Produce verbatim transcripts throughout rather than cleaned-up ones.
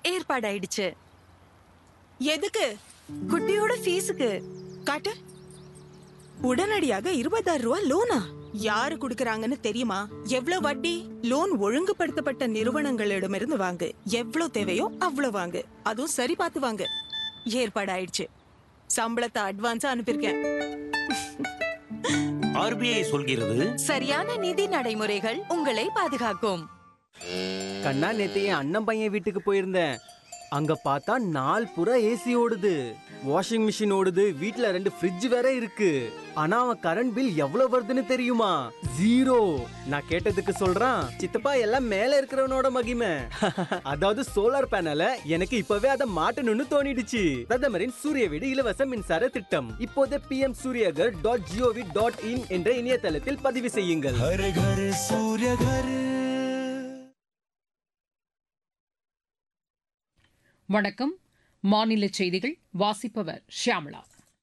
ஏற்பாடாயிடுச்சு. எதுக்கு? குட்டியோட ஃபீஸுக்கு. காட்டு. உடனடியாக இருபதாயிரம் ரூபாய் லோனா? யாரு குடுக்கறாங்கன்னு தெரியுமா? எவ்வளவு வட்டி? லோன் ஒழுங்குபடுத்தப்பட்ட நிறுவனங்களிடமிருந்து வாங்கு. எவ்வளவு தேவையோ அவ்வளவு வாங்கு. அதுவும் சரி பார்த்து வாங்கு. ஏற்பாடாயிடுச்சு. சம்பளத்தை அட்வான்ஸா அனுப்பியிருக்கேன். ஆர்பிஐ சொல்கிறது, சரியான நிதி நடைமுறைகள் உங்களை பாதுகாக்கும். கண்ணா, நேத்து என் அண்ணன் பையன் வீட்டுக்கு போயிருந்தேன். அங்க பார்த்தா நாள் புறா ஏசி ஓடுது, வாஷிங் மிஷின் ஓடுது, வீட்ல ரெண்டு ஃப்ரிட்ஜ் வேற இருக்கு. ஆனா அவன் கரண்ட் பில் எவ்வளவு வருதுன்னு தெரியுமா? ஜீரோ. நான் கேட்டதுக்கு சொல்றான், சித்தப்பா எல்லாம் மேல இருக்கிறவனோட மகிமை. அதாவது சோலார் பேனல எனக்கு இப்பவே அதை மாட்டணும்னு தோணிடுச்சு. பிரதமரின் சூரிய வீடு இலவச மின்சார திட்டம் இப்போதே B M Surya Ghar dot gov dot in என்ற இணையதளத்தில் பதிவு செய்யுங்கள். Her her Surya Ghar. வணக்கம். மாநில செய்திகள் வாசிப்பவர் ஷியாமளா.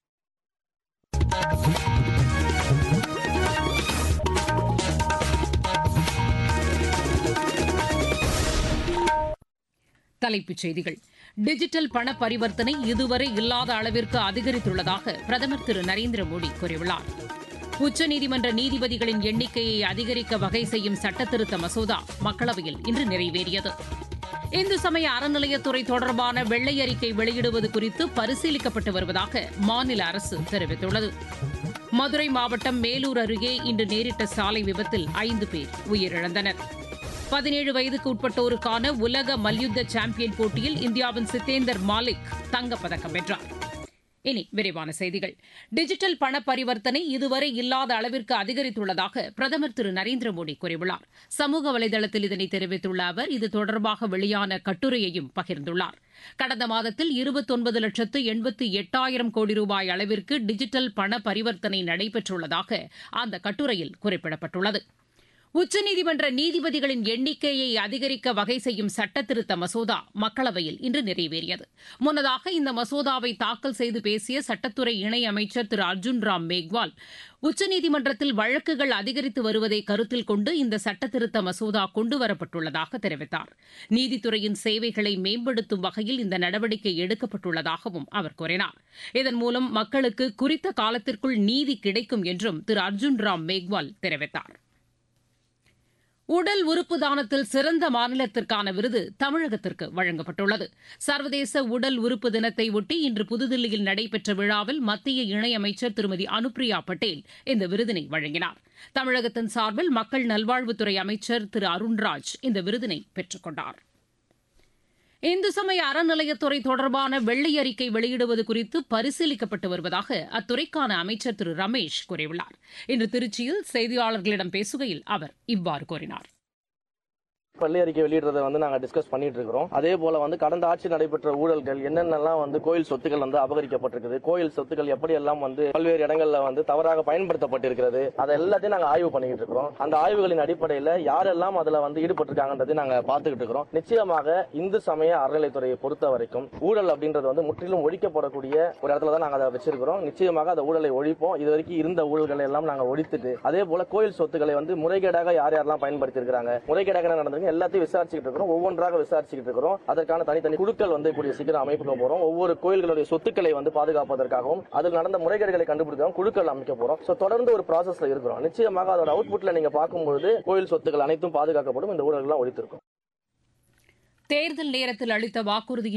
தலைப்புச் செய்திகள். டிஜிட்டல் பண பரிவர்த்தனை இதுவரை இல்லாத அளவிற்கு அதிகரித்துள்ளதாக பிரதமர் திரு நரேந்திர மோடி கூறியுள்ளார். உச்சநீதிமன்ற நீதிபதிகளின் எண்ணிக்கையை அதிகரிக்க வகை செய்யும் சட்டத்திருத்த மசோதா மக்களவையில் இன்று நிறைவேறியது. இந்து சமய அறநிலையத்துறை தொடர்பான வெள்ளை அறிக்கை வெளியிடுவது குறித்து பரிசீலிக்கப்பட்டு வருவதாக மாநில அரசு தெரிவித்துள்ளது. மதுரை மாவட்டம் மேலூர் அருகே இன்று நேரிட்ட சாலை விபத்தில் ஐந்து பேர் உயிரிழந்தனர். பதினேழு வயதுக்கு உட்பட்டோருக்கான உலக மல்யுத்த சாம்பியன் போட்டியில் இந்தியாவின் சித்தேந்தர் மாலிக் தங்கப்பதக்கம் வென்றார். இனி விரிவான செய்திகள். டிஜிட்டல் பண பரிவர்த்தனை இதுவரை இல்லாத அளவிற்கு அதிகரித்துள்ளதாக பிரதமர் திரு நரேந்திர மோடி கூறியுள்ளார். சமூக வலைதளத்தில் இதனை தெரிவித்துள்ள அவர் இது தொடர்பாக வெளியான கட்டுரையையும் பகிர்ந்துள்ளார். கடந்த மாதத்தில் இருபத்தொன்பது லட்சத்து எண்பத்தி எட்டாயிரம் கோடி ரூபாய் அளவிற்கு டிஜிட்டல் பண பரிவர்த்தனை நடைபெற்றுள்ளதாக அந்த கட்டுரையில் குறிப்பிடப்பட்டுள்ளது. உச்சநீதிமன்ற நீதிபதிகளின் எண்ணிக்கையை அதிகரிக்க வகை செய்யும் சட்டத்திருத்த மசோதா மக்களவையில் இன்று நிறைவேறியது. முன்னதாக இந்த மசோதாவை தாக்கல் செய்து பேசிய சட்டத்துறை இணையமைச்சர் திரு அர்ஜுன் ராம் மேக்வால், உச்சநீதிமன்றத்தில் வழக்குகள் அதிகரித்து வருவதை கருத்தில் கொண்டு இந்த சட்டத்திருத்த மசோதா கொண்டுவரப்பட்டுள்ளதாக தெரிவித்தார். நீதித்துறையின் சேவைகளை மேம்படுத்தும் வகையில் இந்த நடவடிக்கை எடுக்கப்பட்டுள்ளதாகவும் அவர் கூறினார். இதன் மூலம் மக்களுக்கு குறித்த காலத்திற்குள் நீதி கிடைக்கும் என்றும் திரு அர்ஜுன் ராம் மேக்வால் தெரிவித்தார். உடல் உறுப்பு தானத்தில் சிறந்த மாநிலத்திற்கான விருது தமிழகத்திற்கு வழங்கப்பட்டுள்ளது. சர்வதேச உடல் உறுப்பு தினத்தை ஒட்டி இன்று புதுதில்லியில் நடைபெற்ற விழாவில் மத்திய இணையமைச்சர் திருமதி அனுப்பிரியா பட்டேல் இந்த விருதினை வழங்கினார். தமிழகத்தின் சார்பில் மக்கள் நல்வாழ்வுத்துறை அமைச்சர் திரு அருண்ராஜ் இந்த விருதினை பெற்றுக் கொண்டார். இந்து சமய அறநிலையத்துறை தொடர்பான வெள்ளை அறிக்கை வெளியிடுவது குறித்து பரிசீலிக்கப்பட்டு வருவதாக அத்துறைக்கான அமைச்சர் திரு ரமேஷ் கூறியுள்ளார். இன்று திருச்சியில் செய்தியாளர்களிடம் பேசுகையில் அவர் இவ்வாறு கூறினார். பள்ளி அறிக்கை வெளியிடுறதை வந்து நாங்க டிஸ்கஸ் பண்ணிட்டு இருக்கிறோம். அதே போல வந்து கடந்த ஆட்சி நடைபெற்ற ஊழல்கள் என்னென்னலாம் வந்து கோயில் சொத்துக்கள் வந்து அபகரிக்கப்பட்டிருக்குது, கோயில் சொத்துக்கள் எப்படி எல்லாம் வந்து பல்வேறு இடங்கள்ல வந்து தவறாக பயன்படுத்தப்பட்டிருக்கிறது, அதை எல்லாத்தையும் நாங்க ஆய்வு பண்ணிட்டு இருக்கிறோம். அந்த ஆய்வுகளின் அடிப்படையில யாரெல்லாம் அதுல வந்து ஈடுபட்டிருக்காங்கன்றதை நாங்க பார்த்துக்கிட்டு இருக்கிறோம். நிச்சயமாக இந்து சமய அறநிலைத்துறையை பொறுத்த வரைக்கும் ஊழல் அப்படின்றது வந்து முற்றிலும் ஒழிக்கப்படக்கூடிய ஒரு இடத்துல தான் நாங்க அதை வச்சிருக்கிறோம். நிச்சயமாக அந்த ஊழலை ஒழிப்போம். இது வரைக்கும் இருந்த ஊழல்களை எல்லாம் நாங்க ஒழித்துட்டு அதே போல கோயில் சொத்துக்களை வந்து முறைகேடாக யார் யாரெல்லாம் பயன்படுத்தி இருக்காங்க, முறைகேடாக நடந்து எல்லாத்தையும் விசாரிச்சுட்டு இருக்கிறோம். ஒவ்வொன்றாக விசாரிச்சுட்டு இருக்கிறோம். அதற்கான தனித்தனி குழுக்கள் வந்து கூடிய சீக்கிரம் அமைக்க போறோம். ஒவ்வொரு கோயில்களுடைய சொத்துக்களை வந்து பாதுகாப்பதற்காகவும் அதில் நடந்த முறைகேடுகளை கண்டுபிடிக்கவும் குழுக்கள் அமைக்க போறோம். தொடர்ந்து ஒரு ப்ராசஸ்ல இருக்கிறோம். நிச்சயமாக அதோட அவுட்புட்ல நீங்க பார்க்கும்போது கோயில் சொத்துக்கள் அனைத்தும் பாதுகாக்கப்படும். இந்த ஊழல்கள் ஒழித்திருக்கும். தேர்தல் நேரத்தில் அளித்த வாக்குறுதி